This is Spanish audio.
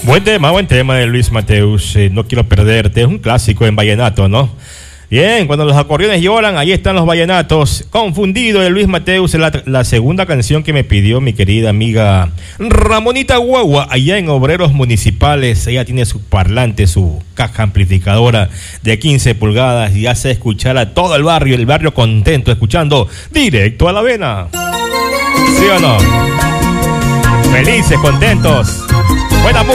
Buen tema de Luis Mateus. No quiero perderte. Es un clásico en vallenato, ¿no? Bien, cuando los acordeones lloran, ahí están los vallenatos. Confundido de Luis Mateus, la segunda canción que me pidió mi querida amiga Ramonita Guagua, allá en Obreros Municipales. Ella tiene su parlante, su caja amplificadora de 15 pulgadas y hace escuchar a todo el barrio contento, escuchando directo a la vena. ¿Sí o no? Felices, contentos. Buena música.